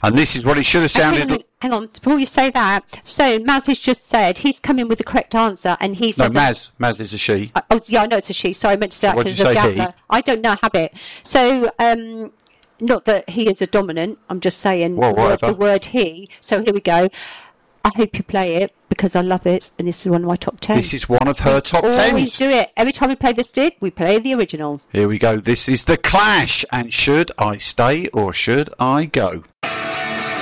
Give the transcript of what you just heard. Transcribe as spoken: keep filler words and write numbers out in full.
And this is what it should have sounded. Hang on, hang on, before you say that. So Maz has just said he's come in with the correct answer, and he No, says... Maz. Maz is a she. Uh, oh, yeah, I know it's a she. Sorry, I meant to say that What did because you of say, he? Gaffer. I don't know habit. So, um, not that he is a dominant. I'm just saying Well, the, word, whatever. the word he. So here we go. I hope you play it because I love it, and this is one of my top ten. This is one of her top Always tens. do it. Every time we play this dig, we play the original. Here we go. This is The Clash. And should I stay or should I go?